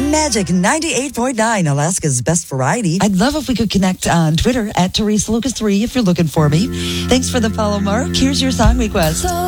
Magic 98.9, Alaska's best variety. I'd love if we could connect on Twitter at Teresa Lucas 3 if you're looking for me. Thanks for the follow, Mark. Here's your song request.